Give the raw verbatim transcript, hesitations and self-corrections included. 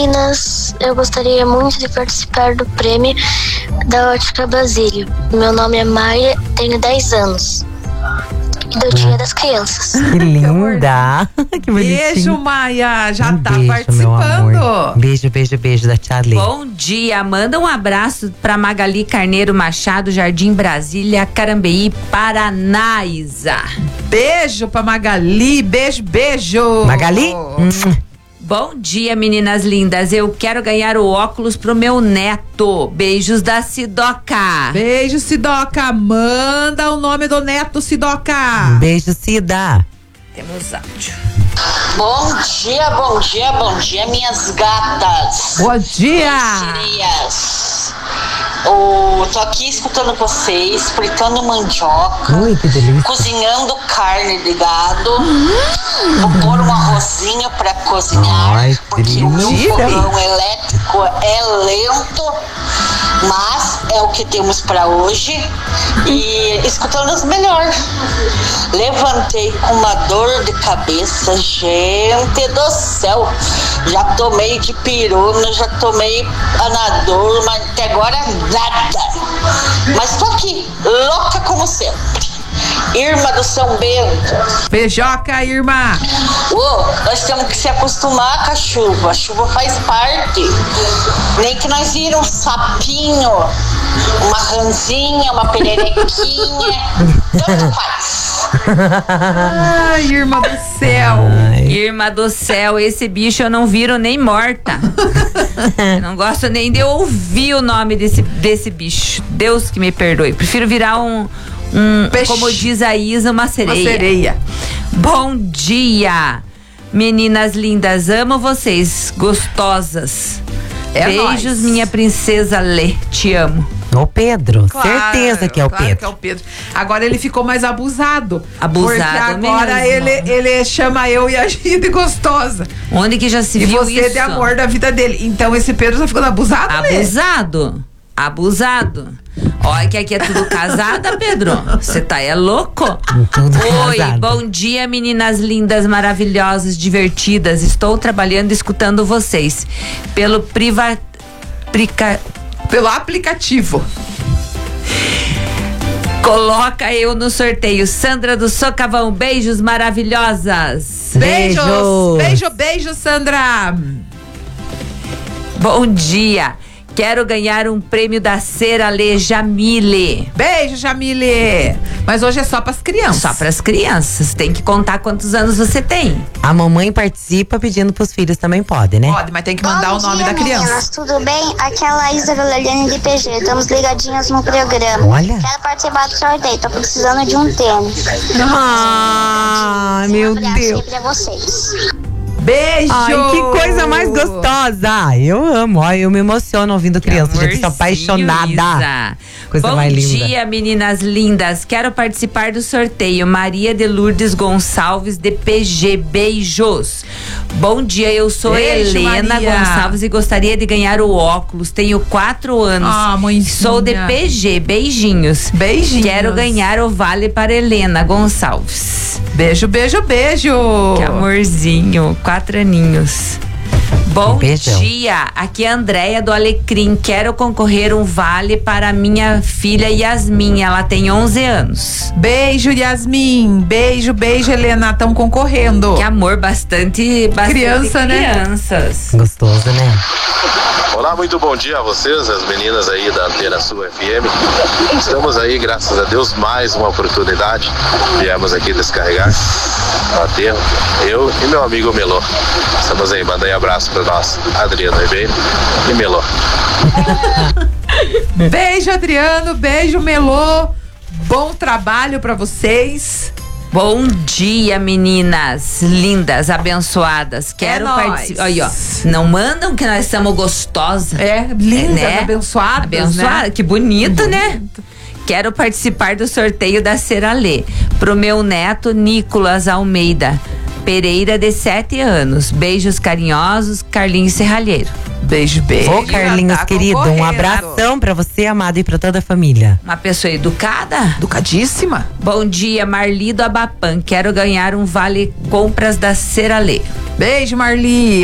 Meninas, eu gostaria muito de participar do prêmio da Ótica Basílio. Meu nome é Maia, tenho dez anos. E do Dia das Crianças. Que linda! Que bonitinho. Beijo, Maia. Já um tá beijo, participando. Meu amor. Beijo, beijo, beijo da Tia Lê. Bom dia. Manda um abraço pra Magali Carneiro Machado, Jardim Brasília, Carambeí, Paraná, Isa. Beijo pra Magali. Beijo, beijo. Magali? Hum. Bom dia, meninas lindas. Eu quero ganhar o óculos pro meu neto. Beijos da Sidoca. Beijo, Sidoca. Manda o nome do neto, Sidoca. Beijo, Cida. Temos áudio. Bom dia, bom dia, bom dia, minhas gatas. Bom dia. Sereias. Oh, tô aqui escutando vocês, fritando mandioca. Ui, que delícia. Cozinhando carne de gado. Vou pôr um arrozinho pra cozinhar. Ai, porque o meu delícia. fogão elétrico é lento, mas é o que temos pra hoje. E escutando as melhores. Levantei com uma dor de cabeça, gente do céu. Já tomei de pirona, já tomei anador, mas até agora nada. Mas tô aqui, louca como sempre. Irma do São Bento. Beijoca, Irma. Oh, nós temos que se acostumar com a chuva. A chuva faz parte. Nem que nós vira um sapinho, uma ranzinha, uma pererequinha. Tanto faz. Ai, Irma do céu. Ai. Irma do céu, esse bicho eu não viro nem morta. Eu não gosto nem de ouvir o nome desse, desse bicho. Deus que me perdoe. Prefiro virar um, um como diz a Isa, uma sereia. Uma sereia. Bom dia, meninas lindas. Amo vocês, gostosas. É Beijos, nóis. minha princesa Lê. Te amo. O Pedro, Claro, certeza que é o claro Pedro. que é o Pedro. Agora ele ficou mais abusado. Abusado Porque agora mesmo. ele, ele chama eu e a gente de gostosa. Onde que já se E viu você isso? de amor da vida dele. Então esse Pedro tá ficando abusado, né? Abusado. Abusado. Olha que aqui é tudo casada, Pedro. Você tá é louco? Tudo Oi, casado. bom dia, meninas lindas, maravilhosas, divertidas. Estou trabalhando e escutando vocês. Pelo priva... Prica... Pelo aplicativo. Coloca eu no sorteio. Sandra do Socavão, beijos maravilhosas. Beijos. Beijos. Beijo, beijo, Sandra. Bom dia. Quero ganhar um prêmio da Seralê Jamile. Beijo, Jamile. Mas hoje é só pras crianças. Só pras crianças. Tem que contar quantos anos você tem. A mamãe participa pedindo pros filhos também pode, né? Pode, mas tem que mandar Bom o nome dia, da criança. Meninas, tudo bem? Aqui é a Laís da Vila Helena de P G. Estamos ligadinhas no programa. Olha. Quero participar do sorteio. Tô precisando de um tênis. Ah, meu Um abraço Deus. aí pra vocês. Beijo. Ai, que coisa mais gostosa. Eu amo. Ai, eu me emociono ouvindo criança. Gente, sou apaixonada. Isa. Coisa Bom mais linda. dia, meninas lindas. Quero participar do sorteio. Maria de Lourdes Gonçalves, de P G. Beijos. Bom dia, eu sou Beijo, Helena Maria. Gonçalves e gostaria de ganhar o óculos. Tenho quatro anos. Ah, mãezinha. Sou de P G. Beijinhos. Beijinhos. Quero ganhar o vale para Helena Gonçalves. Beijo, beijo, beijo. Que amorzinho. Quatro aninhos. Bom Beijão. dia, aqui é a Andréia do Alecrim. Quero concorrer um vale para minha filha Yasmin. Ela tem onze anos. Beijo, Yasmin. Beijo, beijo, Helena. Estão concorrendo. Que amor, bastante, bastante Criança, né? crianças. Gostoso, né? Olá, muito bom dia a vocês, as meninas aí da Antena Sul F M. Estamos aí, graças a Deus, mais uma oportunidade. Viemos aqui descarregar o aterro, eu e meu amigo Melô. Estamos aí, mandei abraço para nós, Adriano Ribeiro e Melô. Beijo, Adriano. Beijo, Melô. Bom trabalho pra vocês. Bom dia, meninas lindas, abençoadas. Quero nóis. participar. Aí, ó. Não mandam que nós somos gostosas. É, lindas, né? abençoadas, Abençoada, né? que bonito, né? Quero participar do sorteio da Seralê. Pro meu neto Nicolas Almeida Pereira, de sete anos. Beijos carinhosos, Carlinhos Serralheiro. Beijo, beijo. Ô, Carlinhos, Tá querido, um concorrendo. abração pra você, amado, e pra toda a família. Uma pessoa educada. Educadíssima. Bom dia, Marli do Abapan. Quero ganhar um vale compras da Seralê. Beijo, Marli.